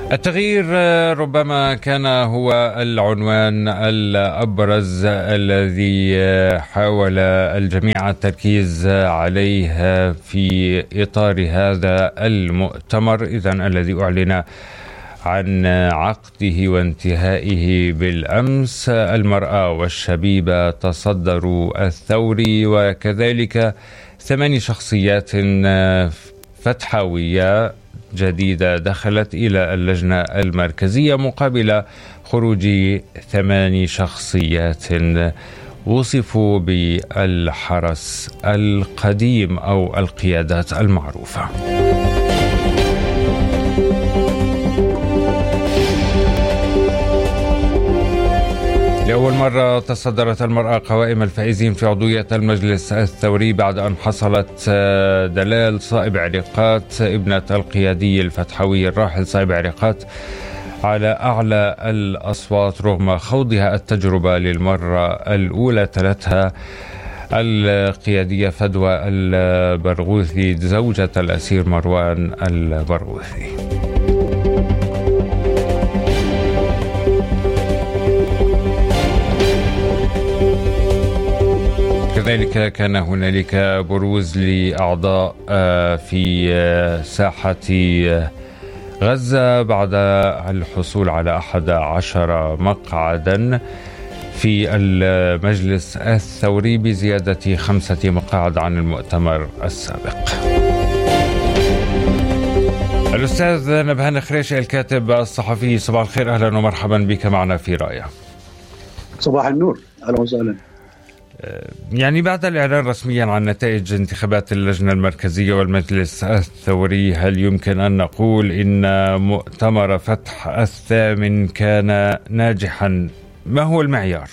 التغيير ربما كان هو العنوان الأبرز الذي حاول الجميع التركيز عليه في إطار هذا المؤتمر الذي أعلن عن عقده وانتهائه بالأمس. المرأة والشبيبة تصدروا الثور، وكذلك 8 شخصيات فتحوية جديدة دخلت إلى اللجنة المركزية مقابل خروج 8 شخصيات وصفوا بالحرس القديم أو القيادات المعروفة. لأول مرة تصدرت المرأة قوائم الفائزين في عضوية المجلس الثوري بعد أن حصلت دلال صائب عريقات ابنة القيادي الفتحوي الراحل صائب عريقات على أعلى الأصوات رغم خوضها التجربة للمرة الأولى. تلتها القيادية فدوى البرغوثي زوجة الأسير مروان البرغوثي. كذلك كان هنالك بروز لأعضاء في ساحة غزة بعد الحصول على 11 مقعدا في المجلس الثوري بزيادة 5 مقاعد عن المؤتمر السابق. الأستاذ نبهان خريشي الكاتب الصحفي، صباح الخير، أهلا ومرحبا بك معنا في رأيه. صباح النور، أهلا وسهلا. يعني بعد الإعلان رسميا عن نتائج انتخابات اللجنة المركزية والمجلس الثوري، هل يمكن أن نقول إن مؤتمر فتح الثامن كان ناجحا؟ ما هو المعيار؟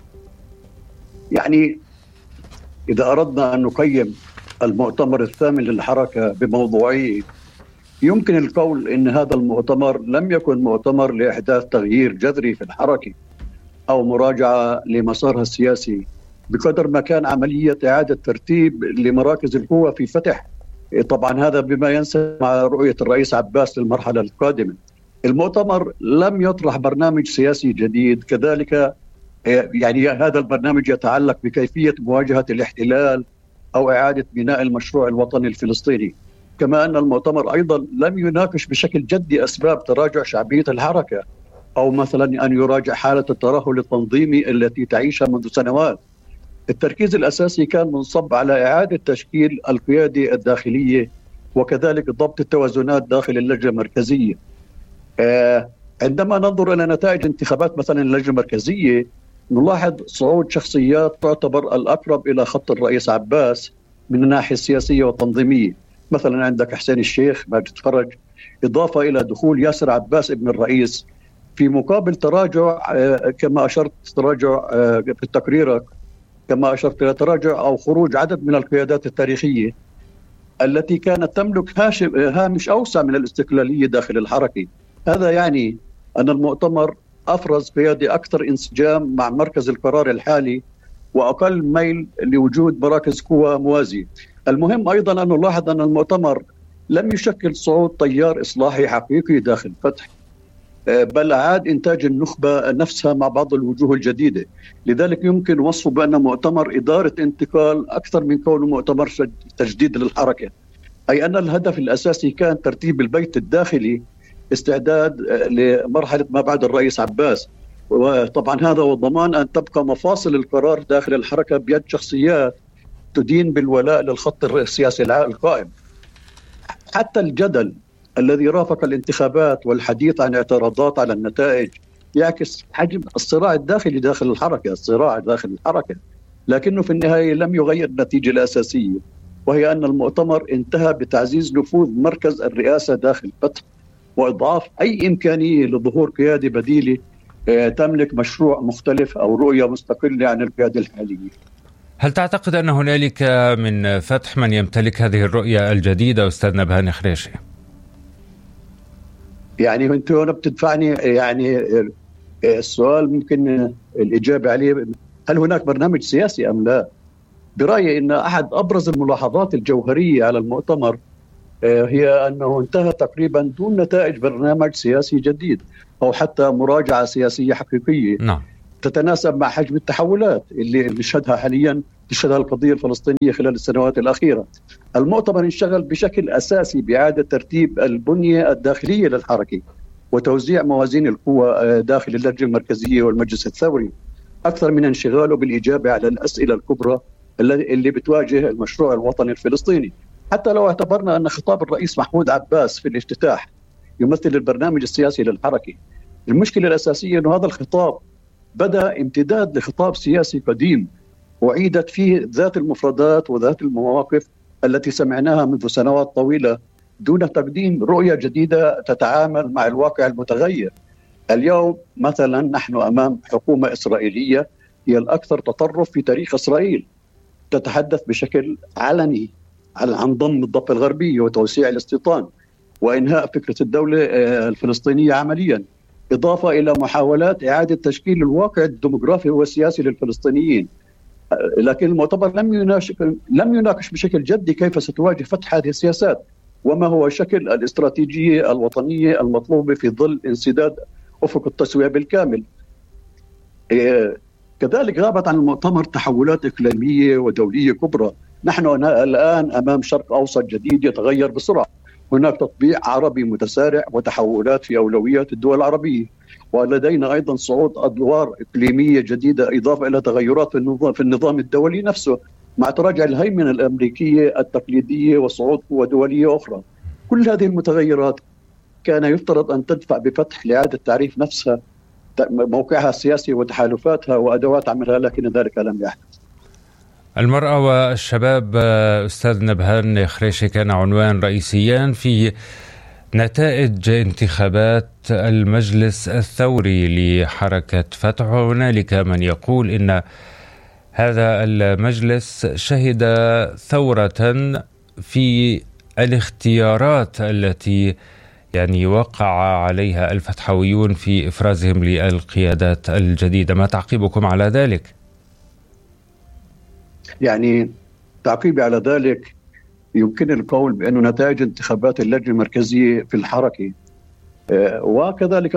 يعني إذا أردنا أن نقيم المؤتمر الثامن للحركة بموضوعية، يمكن القول إن هذا المؤتمر لم يكن مؤتمر لإحداث تغيير جذري في الحركة أو مراجعة لمسارها السياسي، بقدر ما كان عملية إعادة ترتيب لمراكز القوة في فتح. طبعا هذا بما ينسب مع رؤية الرئيس عباس للمرحلة القادمة. المؤتمر لم يطرح برنامج سياسي جديد، كذلك يعني هذا البرنامج يتعلق بكيفية مواجهة الاحتلال أو إعادة بناء المشروع الوطني الفلسطيني. كما أن المؤتمر أيضا لم يناقش بشكل جدي أسباب تراجع شعبية الحركة، أو مثلا أن يراجع حالة الترهل التنظيمي التي تعيشها منذ سنوات. التركيز الأساسي كان منصب على إعادة تشكيل القيادة الداخلية وكذلك ضبط التوازنات داخل اللجنة المركزية. عندما ننظر إلى نتائج انتخابات مثلا اللجنة المركزية، نلاحظ صعود شخصيات تعتبر الأقرب إلى خط الرئيس عباس من الناحية السياسية والتنظيمية. مثلا عندك حسين الشيخ، ماجد فرج، إضافة إلى دخول ياسر عباس ابن الرئيس، في مقابل تراجع كما أشرت تراجع في تقريرك، كما أشرت إلى تراجع أو خروج عدد من القيادات التاريخية التي كانت تملك هامش أوسع من الاستقلالية داخل الحركة. هذا يعني أن المؤتمر أفرز قيادة أكثر انسجام مع مركز القرار الحالي وأقل ميل لوجود مراكز قوى موازية. المهم أيضا أن نلاحظ أن المؤتمر لم يشكل صعود تيار إصلاحي حقيقي داخل فتح، بل أعاد إنتاج النخبة نفسها مع بعض الوجوه الجديدة. لذلك يمكن وصفه بأنه مؤتمر إدارة انتقال أكثر من كونه مؤتمر تجديد للحركة، أي أن الهدف الأساسي كان ترتيب البيت الداخلي، استعداد لمرحلة ما بعد الرئيس عباس. وطبعا هذا هو ضمان أن تبقى مفاصل القرار داخل الحركة بيد شخصيات تدين بالولاء للخط السياسي القائم. حتى الجدل الذي رافق الانتخابات والحديث عن اعتراضات على النتائج يعكس حجم الصراع الداخلي داخل الحركة، الصراع داخل الحركة، لكنه في النهاية لم يغير النتيجة الأساسية، وهي أن المؤتمر انتهى بتعزيز نفوذ مركز الرئاسة داخل فتح وإضعاف أي إمكانية لظهور قيادة بديلة تملك مشروع مختلف أو رؤية مستقلة عن القيادة الحالية. هل تعتقد أن هنالك من فتح من يمتلك هذه الرؤية الجديدة أستاذ نبهان خريشي؟ يعني أنت هنا بتدفعني، يعني السؤال ممكن الإجابة عليه هل هناك برنامج سياسي أم لا؟ برأيي أن أحد أبرز الملاحظات الجوهرية على المؤتمر هي أنه انتهى تقريبا دون نتائج برنامج سياسي جديد أو حتى مراجعة سياسية حقيقية نعم. تتناسب مع حجم التحولات اللي شهدها حاليا تشهدها القضية الفلسطينية خلال السنوات الأخيرة. المؤتمر انشغل بشكل أساسي بإعادة ترتيب البنية الداخلية للحركة وتوزيع موازين القوى داخل اللجنة المركزية والمجلس الثوري، أكثر من انشغاله بالإجابة على الأسئلة الكبرى اللي بتواجه المشروع الوطني الفلسطيني. حتى لو اعتبرنا أن خطاب الرئيس محمود عباس في الافتتاح يمثل البرنامج السياسي للحركة، المشكلة الأساسية أن هذا الخطاب بدأ امتداد لخطاب سياسي قديم وعيدت فيه ذات المفردات وذات المواقف التي سمعناها منذ سنوات طويلة دون تقديم رؤية جديدة تتعامل مع الواقع المتغير. اليوم مثلا نحن أمام حكومة إسرائيلية هي الأكثر تطرف في تاريخ إسرائيل، تتحدث بشكل علني عن ضم الضفة الغربية وتوسيع الاستيطان وإنهاء فكرة الدولة الفلسطينية عمليا، إضافة إلى محاولات إعادة تشكيل الواقع الديموغرافي والسياسي للفلسطينيين. لكن المؤتمر لم يناقش بشكل جدي كيف ستواجه فتح هذه السياسات وما هو شكل الاستراتيجية الوطنية المطلوبة في ظل انسداد أفق التسوية بالكامل. كذلك غابت عن المؤتمر تحولات إقليمية ودولية كبرى. نحن الآن أمام شرق أوسط جديد يتغير بسرعة، هناك تطبيع عربي متسارع وتحولات في أولويات الدول العربية، ولدينا أيضا صعود أدوار إقليمية جديدة إضافة إلى تغيرات في النظام الدولي نفسه مع تراجع الهيمنة الأمريكية التقليدية وصعود قوى دولية أخرى. كل هذه المتغيرات كان يفترض أن تدفع بفتح لإعادة تعريف نفسها موقعها السياسي وتحالفاتها وأدوات عملها، لكن ذلك لم يحدث. المرأة والشباب أستاذ نبهان خريشي كان عنوان رئيسيان في نتائج انتخابات المجلس الثوري لحركة فتح. هنالك من يقول إن هذا المجلس شهد ثورة في الاختيارات التي وقع عليها الفتحويون في إفرازهم للقيادات الجديدة. ما تعقيبكم على ذلك؟ تعقيبي على ذلك يمكن القول بأن نتائج انتخابات اللجنة المركزية في الحركة وكذلك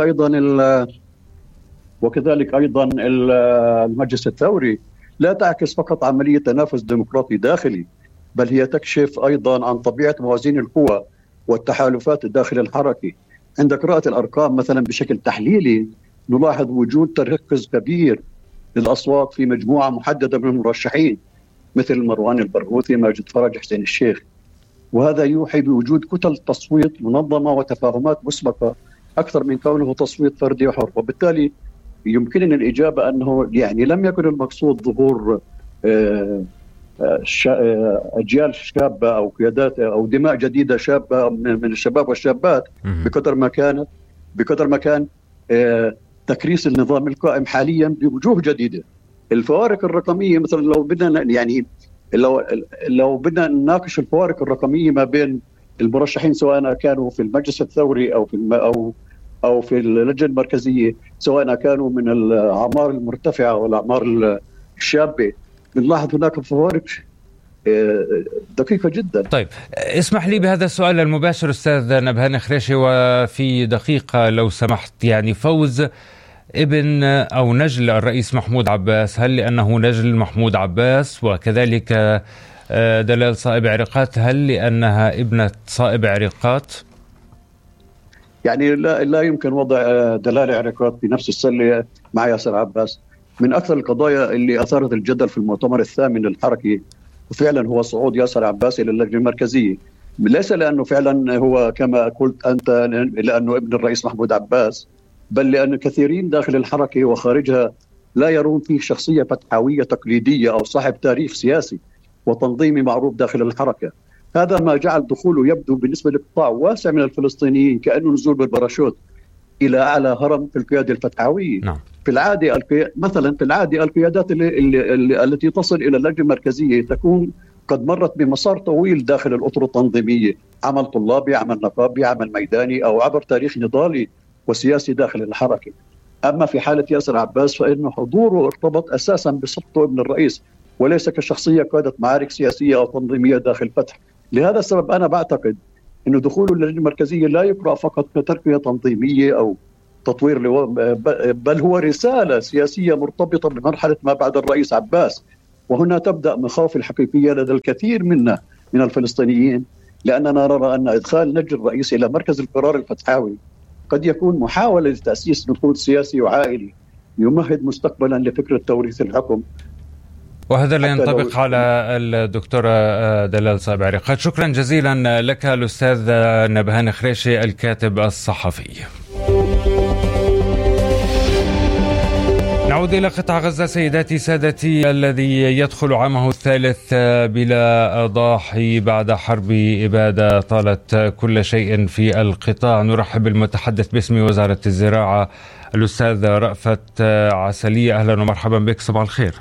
أيضا المجلس الثوري لا تعكس فقط عملية تنافس ديمقراطي داخلي، بل هي تكشف أيضا عن طبيعة موازين القوى والتحالفات داخل الحركة. عند قراءة الأرقام مثلا بشكل تحليلي نلاحظ وجود تركز كبير للأصوات في مجموعة محددة من المرشحين مثل مروان البرغوثي، ماجد فرج، حسين الشيخ، وهذا يوحي بوجود كتل تصويت منظمة وتفاهمات مسبقة أكثر من كونه تصويت فردي وحر. وبالتالي يمكننا الإجابة أنه لم يكن المقصود ظهور أجيال شابة أو قيادات أو دماء جديدة شابة من الشباب والشابات بقدر ما كان تكريس النظام القائم حاليا بوجوه جديدة. الفوارق الرقمية مثلا لو بدنا نناقش الفوارق الرقمية ما بين المرشحين سواء كانوا في المجلس الثوري أو في اللجنة المركزية، سواء كانوا من الأعمار المرتفعة والأعمار الشابة، بنلاحظ هناك فوارق دقيقة جدا. طيب اسمح لي بهذا السؤال المباشر أستاذ نبهان خريشي، وفي دقيقة لو سمحت، فوز ابن أو نجل الرئيس محمود عباس، هل لأنه نجل محمود عباس؟ وكذلك دلال صائب عريقات، هل لأنها ابنة صائب عريقات؟ لا يمكن وضع دلال عريقات في نفس السلة مع ياسر عباس. من أكثر القضايا اللي أثارت الجدل في المؤتمر الثامن للحركة وفعلا هو صعود ياسر عباس إلى اللجنة المركزية، ليس لأنه فعلا هو كما قلت أنت لأنه ابن الرئيس محمود عباس، بل لأن كثيرين داخل الحركة وخارجها لا يرون فيه شخصية فتحاوية تقليدية أو صاحب تاريخ سياسي وتنظيمي معروف داخل الحركة. هذا ما جعل دخوله يبدو بالنسبة لقطاع واسع من الفلسطينيين كأنه نزول بالباراشوت إلى أعلى هرم في القيادة الفتحاوية. نعم. في العادة القيادات التي تصل إلى اللجنة المركزية تكون قد مرت بمسار طويل داخل الأطر التنظيمية، عمل طلابي، عمل نقابي، عمل ميداني، أو عبر تاريخ نضالي وسياسي داخل الحركة. أما في حالة ياسر عباس فإنه حضوره ارتبط أساسا بصفته ابن الرئيس وليس كشخصية قادت معارك سياسية أو تنظيمية داخل فتح. لهذا السبب أنا بعتقد أنه دخول اللجنة المركزية لا يقرأ فقط كتركية تنظيمية أو تطوير بل هو رسالة سياسية مرتبطة بمرحلة ما بعد الرئيس عباس. وهنا تبدأ مخاوف الحقيقية لدى الكثير منا من الفلسطينيين، لأننا نرى أن إدخال نجل الرئيس إلى مركز القرار الفتحاوي قد يكون محاولة لتأسيس نفوذ سياسي وعائلي يمهد مستقبلا لفكرة توريث الحكم. وهذا اللي ينطبق على الدكتورة دلال صابع رقاد. شكرا جزيلا لك الأستاذ نبهان خريشي الكاتب الصحفي. نعود إلى قطاع غزة سيداتي سادتي، الذي يدخل عامه الثالث بلا ضاحي بعد حرب إبادة طالت كل شيء في القطاع. نرحب بالمتحدث باسم وزارة الزراعة الأستاذ رأفت عسلية. أهلا ومرحبا بك، صباح الخير.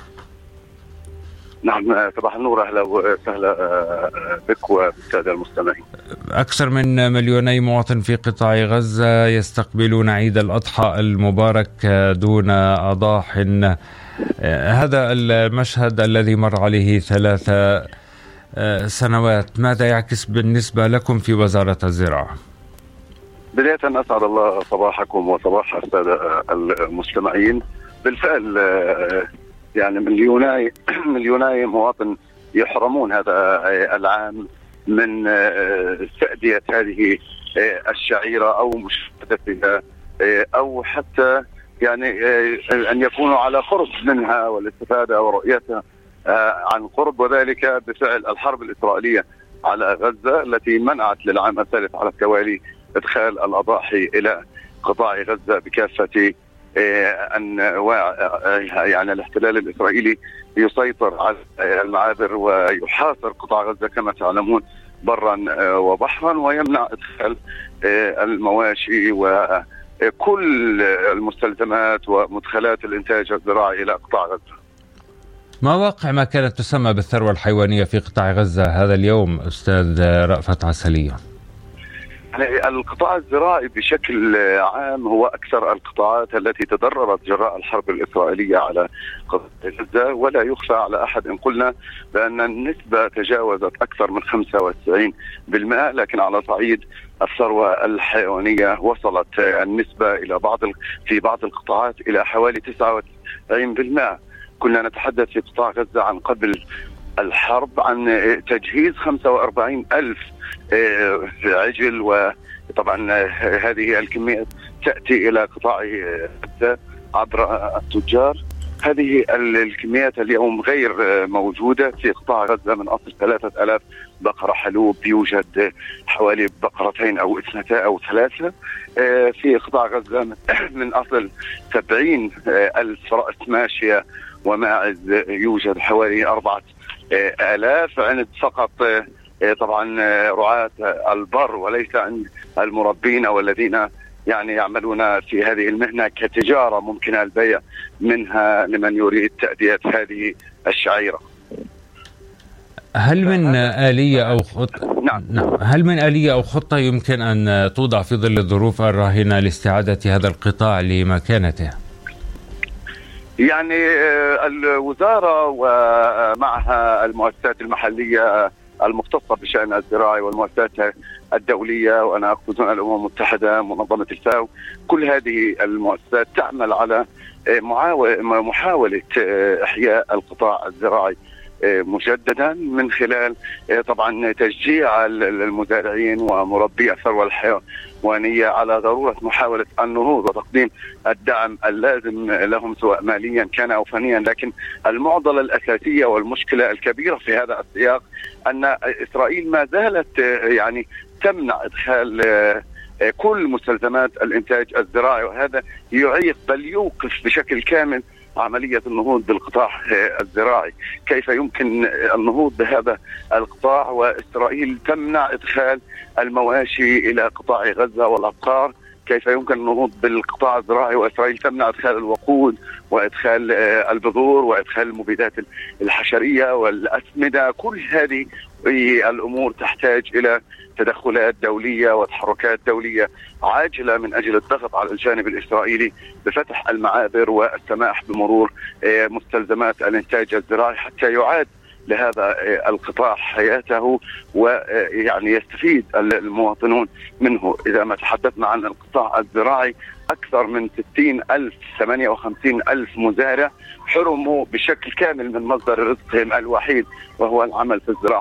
نعم صباح النور، أهلا وسهلا بك وبالسادة المستمعين. أكثر من 2 مليون مواطن في قطاع غزة يستقبلون عيد الأضحى المبارك دون أضاح. هذا المشهد الذي مر عليه 3 سنوات ماذا يعكس بالنسبة لكم في وزارة الزراعة؟ بداية أسعد الله صباحكم وصباح السادة المستمعين. بالفعل يعني مليوناي مواطن يحرمون هذا العام من تأدية هذه الشعيرة أو مشاهدتها أو حتى يعني أن يكونوا على قرب منها والاستفادة ورؤيتها عن قرب، وذلك بفعل الحرب الإسرائيلية على غزة التي منعت للعام الثالث على التوالي إدخال الأضاحي إلى قطاع غزة بكافة أنواع. يعني الاحتلال الإسرائيلي يسيطر على المعابر ويحاصر قطاع غزة كما تعلمون برا وبحرا، ويمنع إدخال المواشي وكل المستلزمات ومدخلات الإنتاج الزراعي إلى قطاع غزة. ما واقع ما كانت تسمى بالثروة الحيوانية في قطاع غزة هذا اليوم أستاذ رأفت عسلية؟ يعني القطاع الزراعي بشكل عام هو أكثر القطاعات التي تضررت جراء الحرب الإسرائيلية على قطاع غزة، ولا يخفى على أحد إن قلنا بأن النسبة تجاوزت أكثر من 95%، لكن على صعيد الثروة الحيوانية وصلت النسبة إلى في بعض القطاعات إلى حوالي 99%. كنا نتحدث في قطاع غزة عن قبل الحرب عن تجهيز 45,000 عجل، وطبعا هذه الكمية تأتي إلى قطاع غزة عبر التجار. هذه الكميات اليوم غير موجودة في قطاع غزة. من أصل 3000 بقرة حلوب يوجد حوالي بقرتين أو 2 أو 3 في قطاع غزة. من أصل 70,000 رأس ماشية وماعز يوجد حوالي 4,000 عند فقط طبعا رعاة البر، وليس عند المربين والذين يعني يعملون في هذه المهنة كتجارة ممكن البيع منها لمن يريد تأدية هذه الشعيرة. هل من آلية أو خطة؟ نعم. هل من آلية أو خطة يمكن أن توضع في ظل الظروف الراهنة لاستعادة هذا القطاع لمكانته؟ يعني الوزارة ومعها المؤسسات المحلية المختصة بشأن الزراعي والمؤسسات الدولية، وأنا أقصد الأمم المتحدة، منظمة الفاو، كل هذه المؤسسات تعمل على محاولة إحياء القطاع الزراعي مجددا من خلال طبعا تشجيع المزارعين ومربي الثروة الحيوانية على ضرورة محاولة النهوض وتقديم الدعم اللازم لهم سواء ماليا كان أو فنيا. لكن المعضلة الأساسية والمشكلة الكبيرة في هذا السياق أن إسرائيل ما زالت يعني تمنع إدخال كل مستلزمات الإنتاج الزراعي، وهذا يعيق بل يوقف بشكل كامل عملية النهوض بالقطاع الزراعي. كيف يمكن النهوض بهذا القطاع وإسرائيل تمنع إدخال المواشي إلى قطاع غزة والأبقار؟ كيف يمكن النهوض بالقطاع الزراعي وإسرائيل تمنع إدخال الوقود وإدخال البذور وإدخال المبيدات الحشرية والأسمدة؟ كل هذه الأمور تحتاج إلى تدخلات دولية وتحركات دولية عاجلة من أجل الضغط على الجانب الإسرائيلي بفتح المعابر والسماح بمرور مستلزمات الإنتاج الزراعي حتى يعاد لهذا القطاع حياته، ويعني يستفيد المواطنون منه. إذا ما تحدثنا عن القطاع الزراعي، أكثر من 58,000 مزارع حرموا بشكل كامل من مصدر رزقهم الوحيد وهو العمل في الزراعة.